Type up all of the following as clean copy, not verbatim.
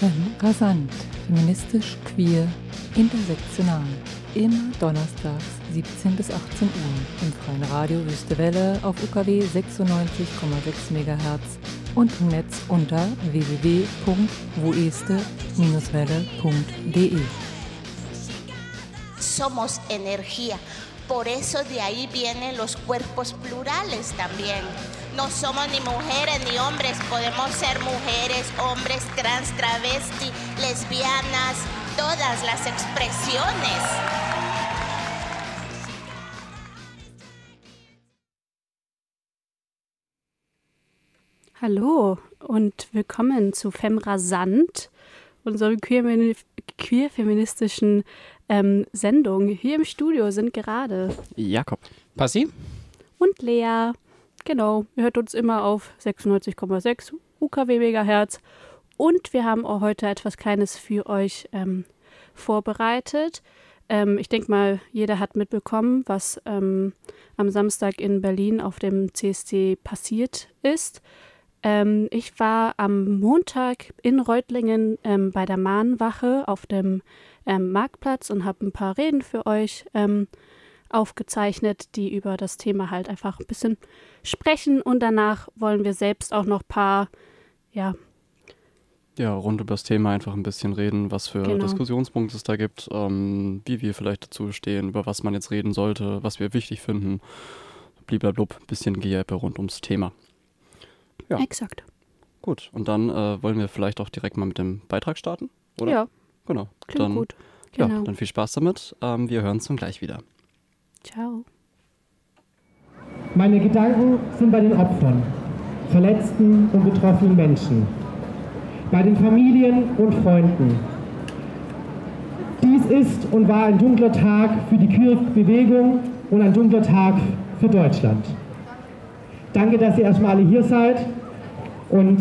Rasant, feministisch, queer, intersektional. Immer donnerstags 17 bis 18 Uhr im freien Radio Wüste Welle auf UKW 96,6 MHz und im Netz unter www.woeste-welle.de. Somos energía. Por eso de ahí vienen los cuerpos plurales también. No somos ni mujeres ni hombres, podemos ser mujeres, hombres, trans, travesti, lesbianas, todas las expresiones. Hallo und willkommen zu Femrasant, unserer queer-feministischen Sendung. Hier im Studio sind gerade Jakob, Passi und Lea. Genau, ihr hört uns immer auf 96,6 UKW MHz und wir haben auch heute etwas Kleines für euch vorbereitet. Ich denke mal, jeder hat mitbekommen, was am Samstag in Berlin auf dem CSD passiert ist. Ich war am Montag in Reutlingen bei der Mahnwache auf dem Marktplatz und habe ein paar Reden für euch aufgezeichnet, die über das Thema halt einfach ein bisschen sprechen. Und danach wollen wir selbst auch noch ein paar, rund über das Thema einfach ein bisschen reden, was für Diskussionspunkte es da gibt, wie wir vielleicht dazu stehen, über was man jetzt reden sollte, was wir wichtig finden. Bliblablub, ein bisschen Gejappe rund ums Thema. Ja. Exakt. Gut, und dann wollen wir vielleicht auch direkt mal mit dem Beitrag starten, oder? Ja. Genau. Klingt dann, gut. Ja, Genau. dann viel Spaß damit. Wir hören uns dann gleich wieder. Ciao. Meine Gedanken sind bei den Opfern, verletzten und betroffenen Menschen, bei den Familien und Freunden. Dies ist und war ein dunkler Tag für die Queer-Bewegung und ein dunkler Tag für Deutschland. Danke, dass ihr erstmal alle hier seid und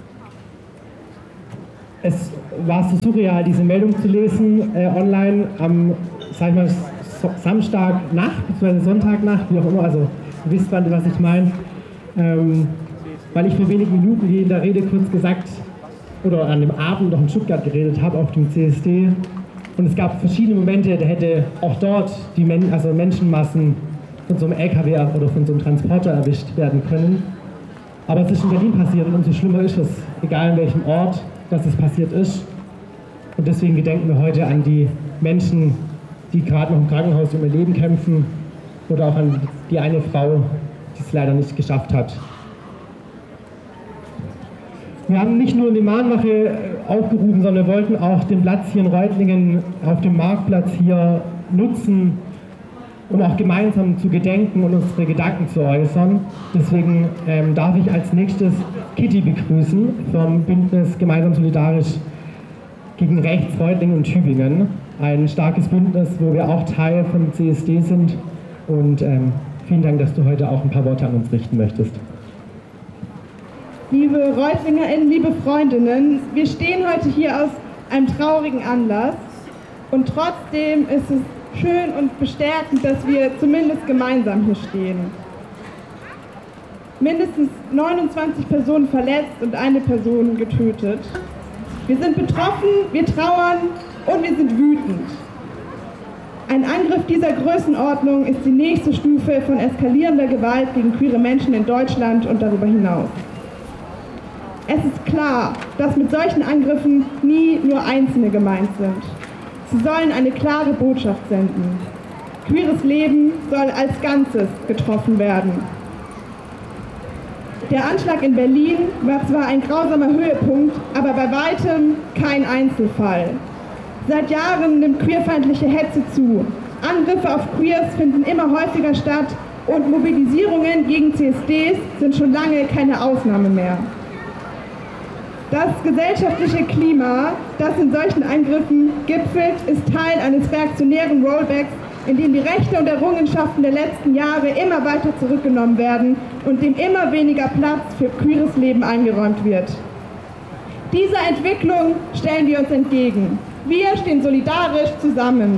es war so surreal, diese Meldung zu lesen, online am, Samstagnacht, bzw. Sonntagnacht, wie auch immer, also ihr wisst, was ich meine, weil ich vor wenigen Minuten hier in der Rede kurz gesagt, oder an dem Abend noch in Stuttgart geredet habe, auf dem CSD, und es gab verschiedene Momente, da hätte auch dort die Menschenmassen von so einem LKW oder von so einem Transporter erwischt werden können. Aber es ist in Berlin passiert und umso schlimmer ist es, egal in welchem Ort, dass es passiert ist. Und deswegen gedenken wir heute an die Menschen, die gerade noch im Krankenhaus um ihr Leben kämpfen, oder auch an die eine Frau, die es leider nicht geschafft hat. Wir haben nicht nur eine Mahnwache aufgerufen, sondern wir wollten auch den Platz hier in Reutlingen auf dem Marktplatz hier nutzen, um auch gemeinsam zu gedenken und unsere Gedanken zu äußern. Deswegen darf ich als nächstes Kitty begrüßen vom Bündnis Gemeinsam Solidarisch gegen Rechts Reutlingen und Tübingen. Ein starkes Bündnis, wo wir auch Teil vom CSD sind. Und vielen Dank, dass du heute auch ein paar Worte an uns richten möchtest. Liebe ReutlingerInnen, liebe Freundinnen, wir stehen heute hier aus einem traurigen Anlass. Und trotzdem ist es schön und bestärkend, dass wir zumindest gemeinsam hier stehen. Mindestens 29 Personen verletzt und eine Person getötet. Wir sind betroffen, wir trauern und wir sind wütend. Ein Angriff dieser Größenordnung ist die nächste Stufe von eskalierender Gewalt gegen queere Menschen in Deutschland und darüber hinaus. Es ist klar, dass mit solchen Angriffen nie nur Einzelne gemeint sind. Sie sollen eine klare Botschaft senden. Queeres Leben soll als Ganzes getroffen werden. Der Anschlag in Berlin war zwar ein grausamer Höhepunkt, aber bei weitem kein Einzelfall. Seit Jahren nimmt queerfeindliche Hetze zu. Angriffe auf Queers finden immer häufiger statt und Mobilisierungen gegen CSDs sind schon lange keine Ausnahme mehr. Das gesellschaftliche Klima, das in solchen Angriffen gipfelt, ist Teil eines reaktionären Rollbacks, in dem die Rechte und Errungenschaften der letzten Jahre immer weiter zurückgenommen werden und dem immer weniger Platz für queeres Leben eingeräumt wird. Dieser Entwicklung stellen wir uns entgegen. Wir stehen solidarisch zusammen.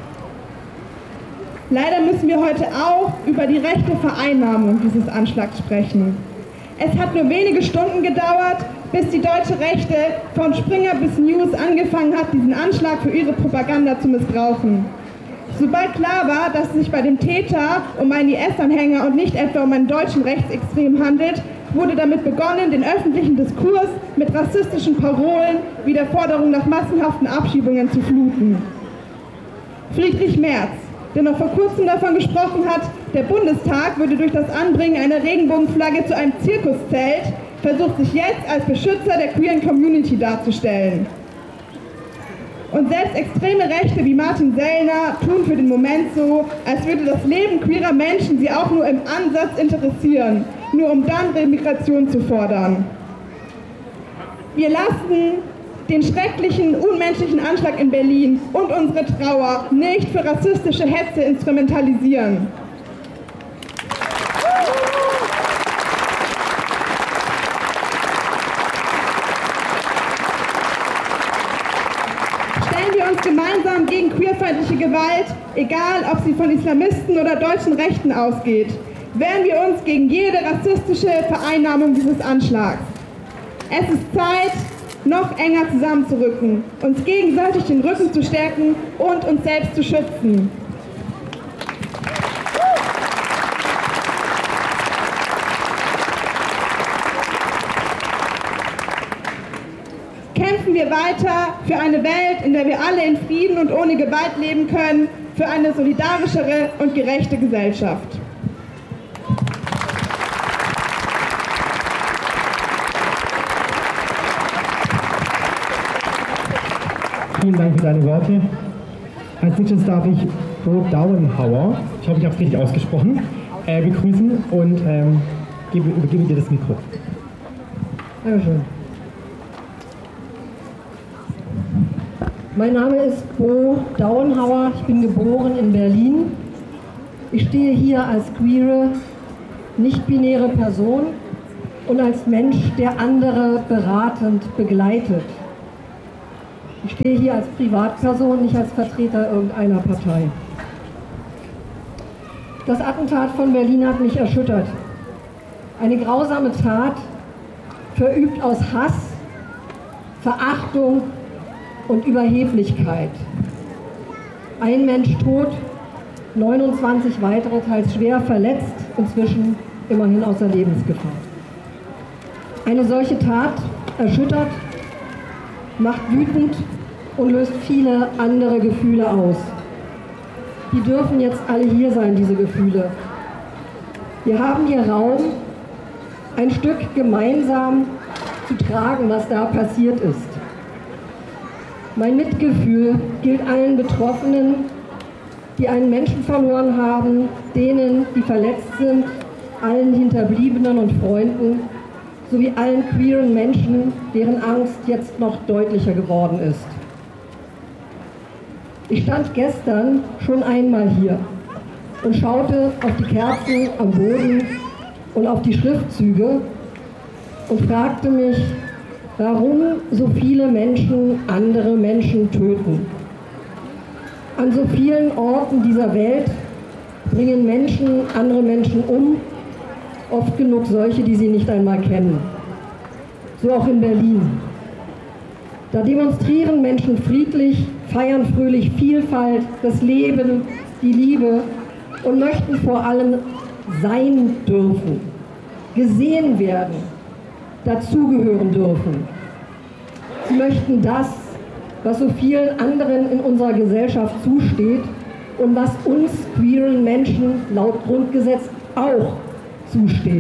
Leider müssen wir heute auch über die rechte Vereinnahmung dieses Anschlags sprechen. Es hat nur wenige Stunden gedauert, bis die deutsche Rechte von Springer bis News angefangen hat, diesen Anschlag für ihre Propaganda zu missbrauchen. Sobald klar war, dass es sich bei dem Täter um einen IS-Anhänger und nicht etwa um einen deutschen Rechtsextrem handelt, wurde damit begonnen, den öffentlichen Diskurs mit rassistischen Parolen wie der Forderung nach massenhaften Abschiebungen zu fluten. Friedrich Merz, der noch vor kurzem davon gesprochen hat, der Bundestag würde durch das Anbringen einer Regenbogenflagge zu einem Zirkuszelt, versucht sich jetzt als Beschützer der queeren Community darzustellen. Und selbst extreme Rechte wie Martin Sellner tun für den Moment so, als würde das Leben queerer Menschen sie auch nur im Ansatz interessieren, nur um dann Remigration zu fordern. Wir lassen den schrecklichen, unmenschlichen Anschlag in Berlin und unsere Trauer nicht für rassistische Hetze instrumentalisieren. Stellen wir uns gemeinsam gegen queerfeindliche Gewalt, egal ob sie von Islamisten oder deutschen Rechten ausgeht, wehren wir uns gegen jede rassistische Vereinnahmung dieses Anschlags. Es ist Zeit, noch enger zusammenzurücken, uns gegenseitig den Rücken zu stärken und uns selbst zu schützen. Kämpfen wir weiter für eine Welt, in der wir alle in Frieden und ohne Gewalt leben können, für eine solidarischere und gerechte Gesellschaft. Vielen Dank für deine Worte. Als nächstes darf ich Bo Dauenhauer, ich hoffe, ich habe es richtig ausgesprochen, begrüßen und übergebe dir das Mikro. Dankeschön. Mein Name ist Bo Dauenhauer, ich bin geboren in Berlin. Ich stehe hier als queere, nicht-binäre Person und als Mensch, der andere beratend begleitet. Ich stehe hier als Privatperson, nicht als Vertreter irgendeiner Partei. Das Attentat von Berlin hat mich erschüttert. Eine grausame Tat, verübt aus Hass, Verachtung und Überheblichkeit. Ein Mensch tot, 29 weitere teils schwer verletzt, inzwischen immerhin außer Lebensgefahr. Eine solche Tat erschüttert, macht wütend und löst viele andere Gefühle aus. Die dürfen jetzt alle hier sein, diese Gefühle. Wir haben hier Raum, ein Stück gemeinsam zu tragen, was da passiert ist. Mein Mitgefühl gilt allen Betroffenen, die einen Menschen verloren haben, denen, die verletzt sind, allen Hinterbliebenen und Freunden, sowie allen queeren Menschen, deren Angst jetzt noch deutlicher geworden ist. Ich stand gestern schon einmal hier und schaute auf die Kerzen am Boden und auf die Schriftzüge und fragte mich, warum so viele Menschen andere Menschen töten. An so vielen Orten dieser Welt bringen Menschen andere Menschen um, oft genug solche, die sie nicht einmal kennen. So auch in Berlin. Da demonstrieren Menschen friedlich, feiern fröhlich Vielfalt, das Leben, die Liebe und möchten vor allem sein dürfen, gesehen werden, dazugehören dürfen. Sie möchten das, was so vielen anderen in unserer Gesellschaft zusteht und was uns queeren Menschen laut Grundgesetz auch zusteht.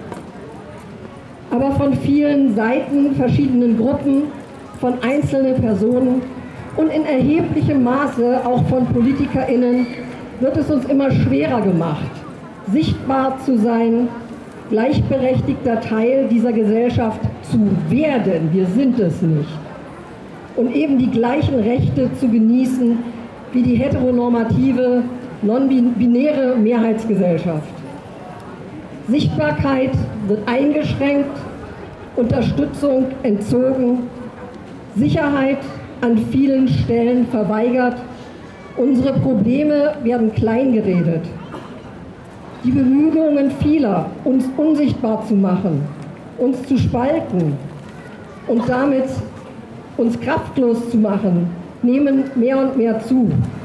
Aber von vielen Seiten, verschiedenen Gruppen, von einzelnen Personen und in erheblichem Maße auch von PolitikerInnen wird es uns immer schwerer gemacht, sichtbar zu sein, gleichberechtigter Teil dieser Gesellschaft zu werden. Wir sind es nicht. Und eben die gleichen Rechte zu genießen wie die heteronormative, non-binäre Mehrheitsgesellschaft. Sichtbarkeit wird eingeschränkt, Unterstützung entzogen, Sicherheit an vielen Stellen verweigert, unsere Probleme werden kleingeredet. Die Bemühungen vieler, uns unsichtbar zu machen, uns zu spalten, und damit uns kraftlos zu machen, nehmen mehr und mehr zu.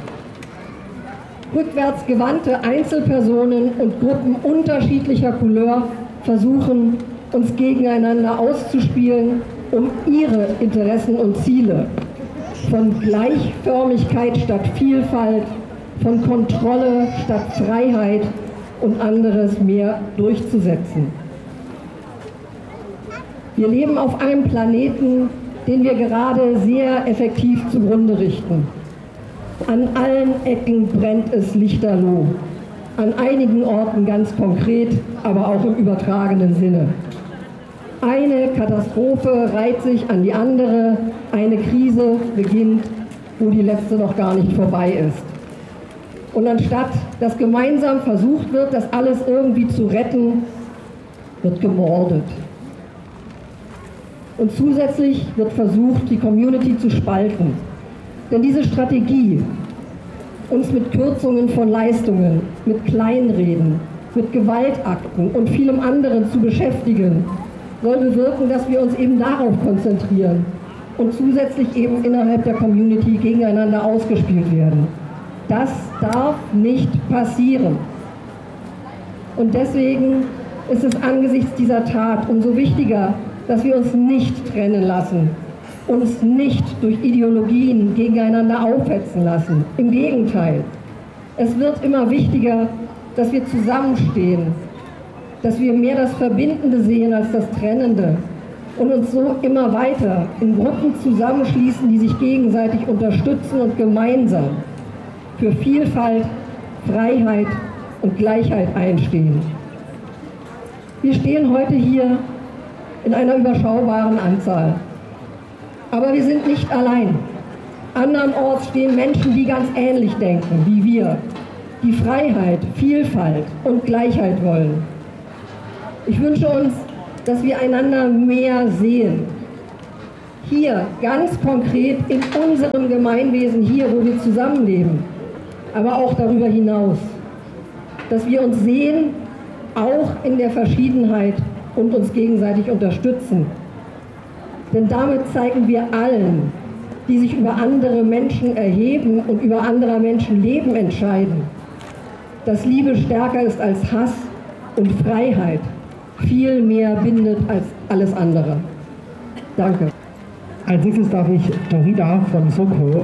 Rückwärtsgewandte Einzelpersonen und Gruppen unterschiedlicher Couleur versuchen, uns gegeneinander auszuspielen, um ihre Interessen und Ziele von Gleichförmigkeit statt Vielfalt, von Kontrolle statt Freiheit und anderes mehr durchzusetzen. Wir leben auf einem Planeten, den wir gerade sehr effektiv zugrunde richten. An allen Ecken brennt es lichterloh, an einigen Orten ganz konkret, aber auch im übertragenen Sinne. Eine Katastrophe reiht sich an die andere, eine Krise beginnt, wo die letzte noch gar nicht vorbei ist. Und anstatt dass gemeinsam versucht wird, das alles irgendwie zu retten, wird gemordet. Und zusätzlich wird versucht, die Community zu spalten. Denn diese Strategie, uns mit Kürzungen von Leistungen, mit Kleinreden, mit Gewaltakten und vielem anderen zu beschäftigen, soll bewirken, dass wir uns eben darauf konzentrieren und zusätzlich eben innerhalb der Community gegeneinander ausgespielt werden. Das darf nicht passieren. Und deswegen ist es angesichts dieser Tat umso wichtiger, dass wir uns nicht trennen lassen, uns nicht durch Ideologien gegeneinander aufhetzen lassen. Im Gegenteil, es wird immer wichtiger, dass wir zusammenstehen, dass wir mehr das Verbindende sehen als das Trennende und uns so immer weiter in Gruppen zusammenschließen, die sich gegenseitig unterstützen und gemeinsam für Vielfalt, Freiheit und Gleichheit einstehen. Wir stehen heute hier in einer überschaubaren Anzahl. Aber wir sind nicht allein. Andernorts stehen Menschen, die ganz ähnlich denken wie wir, die Freiheit, Vielfalt und Gleichheit wollen. Ich wünsche uns, dass wir einander mehr sehen. Hier, ganz konkret in unserem Gemeinwesen, hier, wo wir zusammenleben, aber auch darüber hinaus. Dass wir uns sehen, auch in der Verschiedenheit und uns gegenseitig unterstützen. Denn damit zeigen wir allen, die sich über andere Menschen erheben und über anderer Menschen Leben entscheiden, dass Liebe stärker ist als Hass und Freiheit viel mehr bindet als alles andere. Danke. Als nächstes darf ich Dorida von Soko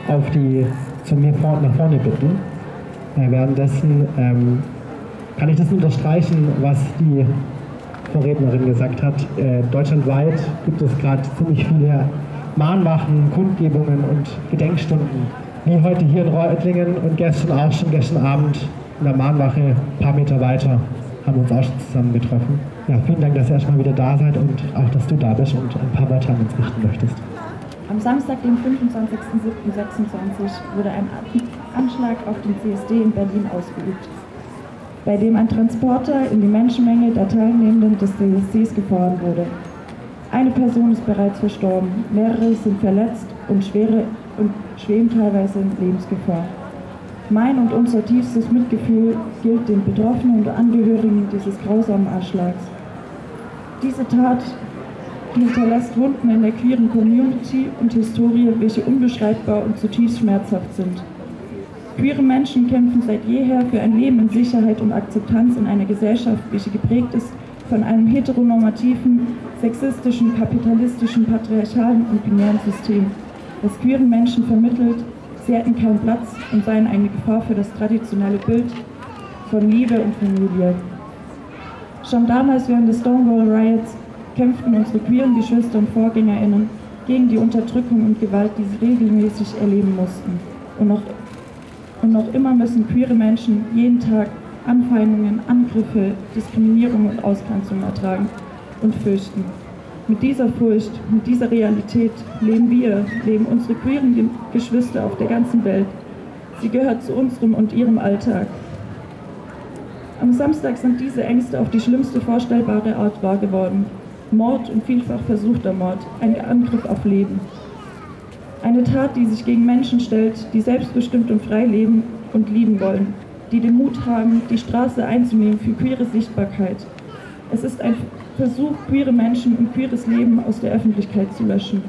zu mir nach vorne bitten. Währenddessen kann ich das unterstreichen, was die Vorrednerin gesagt hat. Deutschlandweit gibt es gerade ziemlich viele Mahnwachen, Kundgebungen und Gedenkstunden. Wie heute hier in Reutlingen und gestern Abend in der Mahnwache ein paar Meter weiter haben wir uns auch schon zusammen getroffen. Ja, vielen Dank, dass ihr erstmal wieder da seid und auch, dass du da bist und ein paar Wörter an uns richten möchtest. Am Samstag, dem 25.07.26 wurde ein Anschlag auf den CSD in Berlin ausgeübt, bei dem ein Transporter in die Menschenmenge der Teilnehmenden des CSDs gefahren wurde. Eine Person ist bereits verstorben, mehrere sind verletzt und schweben teilweise in Lebensgefahr. Mein und unser tiefstes Mitgefühl gilt den Betroffenen und Angehörigen dieses grausamen Anschlags. Diese Tat hinterlässt Wunden in der queeren Community und Historie, welche unbeschreibbar und zutiefst schmerzhaft sind. Queere Menschen kämpfen seit jeher für ein Leben in Sicherheit und Akzeptanz in einer Gesellschaft, welche geprägt ist von einem heteronormativen, sexistischen, kapitalistischen, patriarchalen und binären System, das queeren Menschen vermittelt, sie hätten keinen Platz und seien eine Gefahr für das traditionelle Bild von Liebe und Familie. Schon damals während des Stonewall Riots kämpften unsere queeren Geschwister und VorgängerInnen gegen die Unterdrückung und Gewalt, die sie regelmäßig erleben mussten. Und noch immer müssen queere Menschen jeden Tag Anfeindungen, Angriffe, Diskriminierung und Ausgrenzung ertragen und fürchten. Mit dieser Furcht, mit dieser Realität leben unsere queeren Geschwister auf der ganzen Welt. Sie gehört zu unserem und ihrem Alltag. Am Samstag sind diese Ängste auf die schlimmste vorstellbare Art wahr geworden. Mord und vielfach versuchter Mord, ein Angriff auf Leben. Eine Tat, die sich gegen Menschen stellt, die selbstbestimmt und frei leben und lieben wollen, die den Mut haben, die Straße einzunehmen für queere Sichtbarkeit. Es ist ein Versuch, queere Menschen und queeres Leben aus der Öffentlichkeit zu löschen.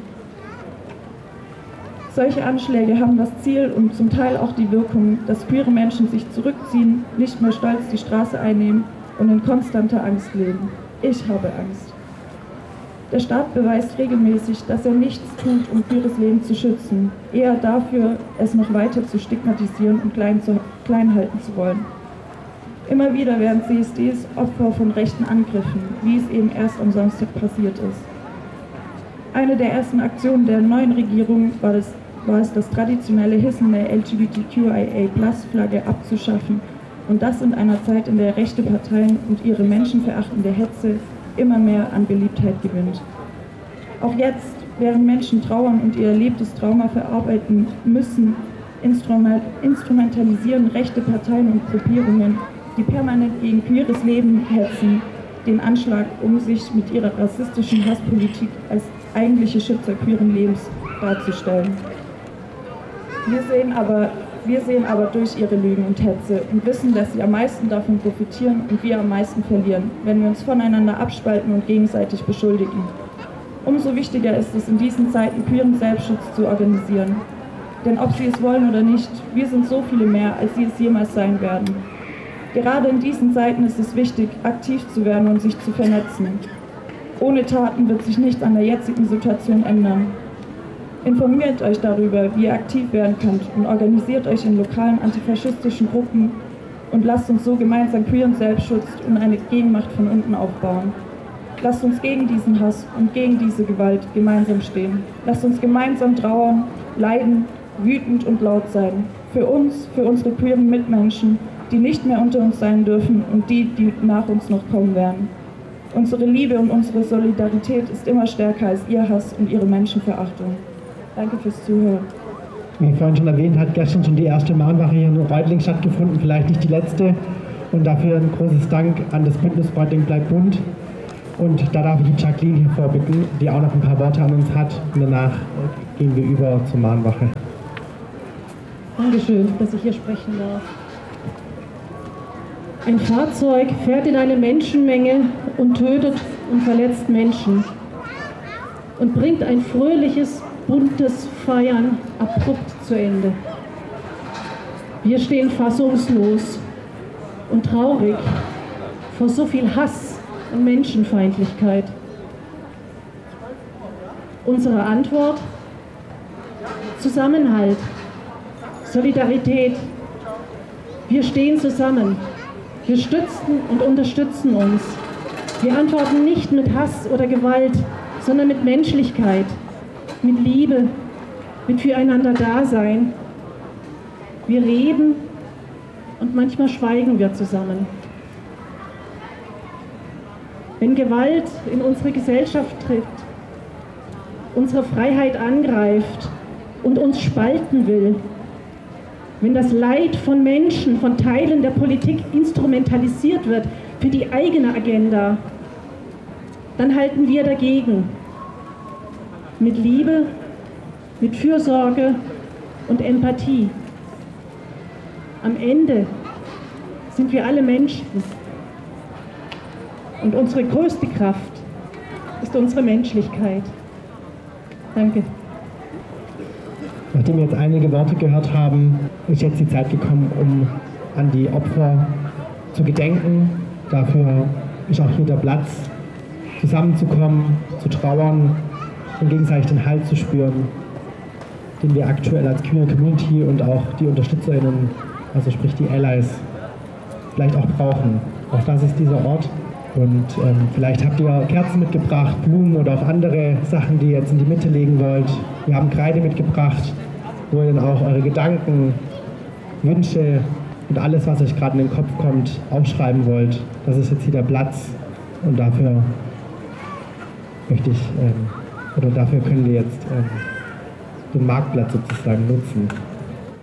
Solche Anschläge haben das Ziel und zum Teil auch die Wirkung, dass queere Menschen sich zurückziehen, nicht mehr stolz die Straße einnehmen und in konstanter Angst leben. Ich habe Angst. Der Staat beweist regelmäßig, dass er nichts tut, um queeres Leben zu schützen, eher dafür, es noch weiter zu stigmatisieren und klein halten zu wollen. Immer wieder werden CSDs Opfer von rechten Angriffen, wie es eben erst am Samstag passiert ist. Eine der ersten Aktionen der neuen Regierung war es, das traditionelle Hissen der LGBTQIA+-Flagge abzuschaffen, und das in einer Zeit, in der rechte Parteien und ihre menschenverachtende Hetze immer mehr an Beliebtheit gewinnt. Auch jetzt, während Menschen trauern und ihr erlebtes Trauma verarbeiten müssen, instrumentalisieren rechte Parteien und Gruppierungen, die permanent gegen queeres Leben hetzen, den Anschlag, um sich mit ihrer rassistischen Hasspolitik als eigentliche Schützer queeren Lebens darzustellen. Wir sehen aber durch ihre Lügen und Hetze und wissen, dass sie am meisten davon profitieren und wir am meisten verlieren, wenn wir uns voneinander abspalten und gegenseitig beschuldigen. Umso wichtiger ist es, in diesen Zeiten queeren Selbstschutz zu organisieren. Denn ob sie es wollen oder nicht, wir sind so viele mehr, als sie es jemals sein werden. Gerade in diesen Zeiten ist es wichtig, aktiv zu werden und sich zu vernetzen. Ohne Taten wird sich nichts an der jetzigen Situation ändern. Informiert euch darüber, wie ihr aktiv werden könnt, und organisiert euch in lokalen antifaschistischen Gruppen und lasst uns so gemeinsam queeren Selbstschutz und eine Gegenmacht von unten aufbauen. Lasst uns gegen diesen Hass und gegen diese Gewalt gemeinsam stehen. Lasst uns gemeinsam trauern, leiden, wütend und laut sein. Für uns, für unsere queeren Mitmenschen, die nicht mehr unter uns sein dürfen, und die nach uns noch kommen werden. Unsere Liebe und unsere Solidarität ist immer stärker als ihr Hass und ihre Menschenverachtung. Danke fürs Zuhören. Wie vorhin schon erwähnt, hat gestern schon die erste Mahnwache hier in Reutling stattgefunden, vielleicht nicht die letzte. Und dafür ein großes Dank an das Bündnis Reutling bleibt bunt. Und da darf ich die Jacqueline hier vorbitten, die auch noch ein paar Worte an uns hat. Und danach gehen wir über zur Mahnwache. Dankeschön, dass ich hier sprechen darf. Ein Fahrzeug fährt in eine Menschenmenge und tötet und verletzt Menschen und bringt ein fröhliches, buntes Feiern abrupt zu Ende. Wir stehen fassungslos und traurig vor so viel Hass und Menschenfeindlichkeit. Unsere Antwort: Zusammenhalt, Solidarität. Wir stehen zusammen. Wir stützen und unterstützen uns. Wir antworten nicht mit Hass oder Gewalt, sondern mit Menschlichkeit, mit Liebe, mit Füreinander-Dasein. Wir reden und manchmal schweigen wir zusammen. Wenn Gewalt in unsere Gesellschaft tritt, unsere Freiheit angreift und uns spalten will, wenn das Leid von Menschen, von Teilen der Politik instrumentalisiert wird für die eigene Agenda, dann halten wir dagegen. Mit Liebe, mit Fürsorge und Empathie. Am Ende sind wir alle Menschen. Und unsere größte Kraft ist unsere Menschlichkeit. Danke. Nachdem wir jetzt einige Worte gehört haben, ist jetzt die Zeit gekommen, um an die Opfer zu gedenken. Dafür ist auch hier der Platz, zusammenzukommen, zu trauern und gegenseitig den Halt zu spüren, den wir aktuell als Queer Community und auch die UnterstützerInnen, also sprich die Allies, vielleicht auch brauchen. Auch das ist dieser Ort. Und vielleicht habt ihr Kerzen mitgebracht, Blumen oder auch andere Sachen, die ihr jetzt in die Mitte legen wollt. Wir haben Kreide mitgebracht, wo ihr dann auch eure Gedanken, Wünsche und alles, was euch gerade in den Kopf kommt, aufschreiben wollt. Das ist jetzt hier der Platz, und dafür möchte ich, dafür können wir jetzt den Marktplatz sozusagen nutzen.